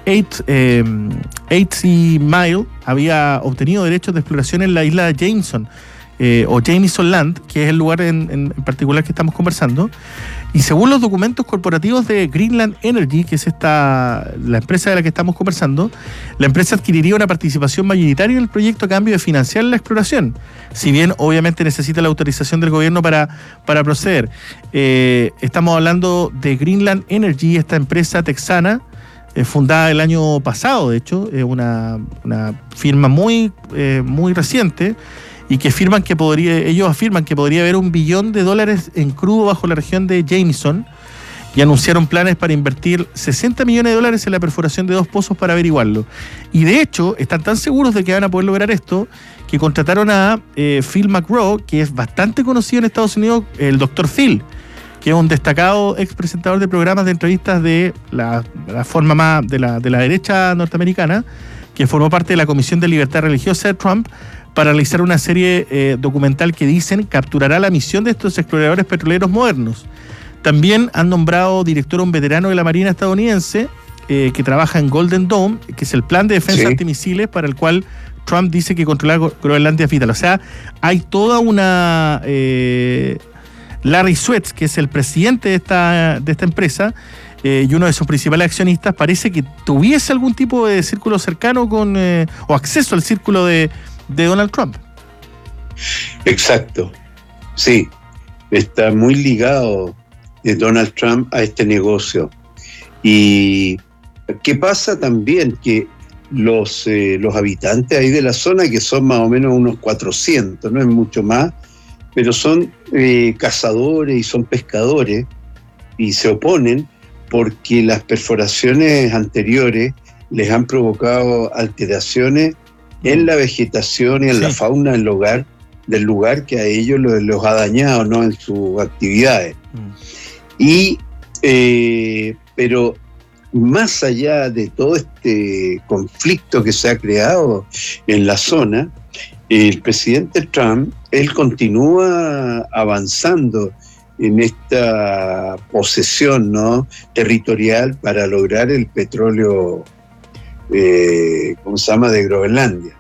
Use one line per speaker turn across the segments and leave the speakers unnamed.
A.T. Mile había obtenido derechos de exploración en la isla Jameson, o Jameson Land, que es el lugar en particular que estamos conversando. Y según los documentos corporativos de Greenland Energy, que es la empresa de la que estamos conversando, la empresa adquiriría una participación mayoritaria en el proyecto a cambio de financiar la exploración, si bien obviamente necesita la autorización del gobierno para proceder. Estamos hablando de Greenland Energy, esta empresa texana, fundada el año pasado, de hecho, una firma muy reciente, y que ellos afirman que podría haber $1 billón en crudo bajo la región de Jameson, y anunciaron planes para invertir $60 millones en la perforación de 2 pozos para averiguarlo. Y de hecho, están tan seguros de que van a poder lograr esto, que contrataron a Phil McGraw, que es bastante conocido en Estados Unidos, el Dr. Phil, que es un destacado ex presentador de programas de entrevistas de la forma más de la derecha norteamericana, que formó parte de la Comisión de Libertad Religiosa de Trump, para realizar una serie documental que dicen capturará la misión de estos exploradores petroleros modernos. También han nombrado director a un veterano de la Marina estadounidense que trabaja en Golden Dome, que es el plan de defensa antimisiles para el cual Trump dice que controlar Groenlandia es vital. O sea, hay toda una... Larry Suetz, que es el presidente de esta empresa, y uno de sus principales accionistas, parece que tuviese algún tipo de círculo cercano o acceso al círculo de Donald Trump.
Exacto, sí, está muy ligado Donald Trump a este negocio. Y ¿qué pasa también? Que los habitantes ahí de la zona, que son más o menos unos 400, no es mucho más, pero son cazadores y son pescadores, y se oponen porque las perforaciones anteriores les han provocado alteraciones en la vegetación y en la fauna del lugar que a ellos los ha dañado, ¿no?, en sus actividades. Y pero más allá de todo este conflicto que se ha creado en la zona, el presidente Trump, él continúa avanzando en esta posesión, ¿no?, territorial para lograr el petróleo de Groenlandia.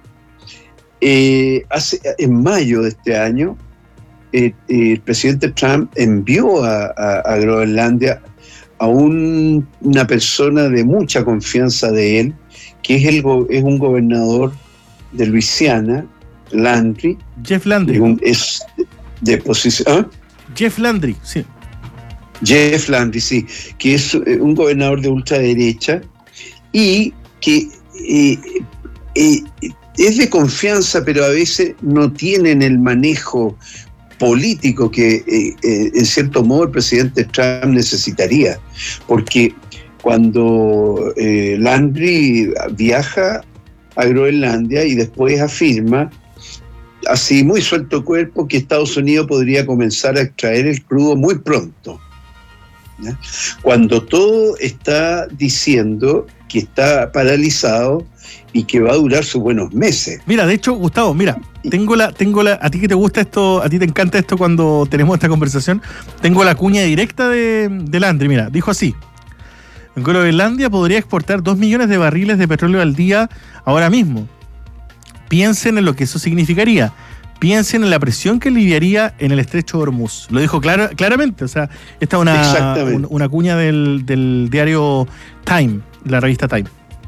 En mayo de este año, el presidente Trump envió a Groenlandia a una persona de mucha confianza de él, que es un gobernador de Luisiana, Landry.
Jeff Landry.
Es de posición...
Jeff Landry, sí.
Jeff Landry, sí, que es un gobernador de ultraderecha y que es de confianza, pero a veces no tienen el manejo político que en cierto modo el presidente Trump necesitaría, porque cuando Landry viaja a Groenlandia y después afirma, así muy suelto cuerpo, que Estados Unidos podría comenzar a extraer el crudo muy pronto, ¿ya?, cuando todo está diciendo que está paralizado y que va a durar sus buenos meses.
Mira, de hecho, Gustavo, mira, tengo la, a ti que te gusta esto, a ti te encanta esto cuando tenemos esta conversación, tengo la cuña directa de Landry. Mira, dijo así: Groenlandia podría exportar 2 millones de barriles de petróleo al día ahora mismo. Piensen en lo que eso significaría. Piensen en la presión que aliviaría en el estrecho de Hormuz. Lo dijo claramente. O sea, esta es una cuña del diario Time, la revista Time.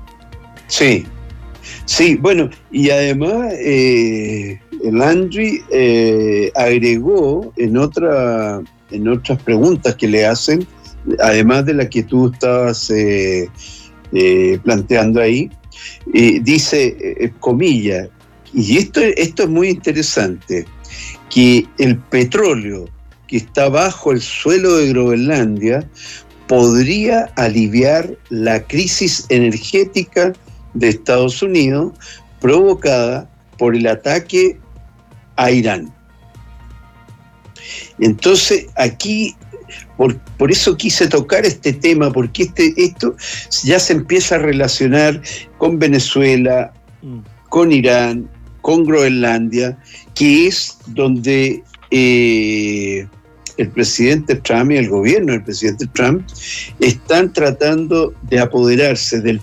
Sí, bueno, y además Landry agregó en otras preguntas que le hacen, además de la que tú estabas planteando ahí, dice, comillas, y esto es muy interesante, que el petróleo que está bajo el suelo de Groenlandia podría aliviar la crisis energética de Estados Unidos provocada por el ataque a Irán. Entonces, aquí, por eso quise tocar este tema, porque esto ya se empieza a relacionar con Venezuela, con Irán, con Groenlandia, que es donde el presidente Trump y el gobierno del presidente Trump están tratando de apoderarse del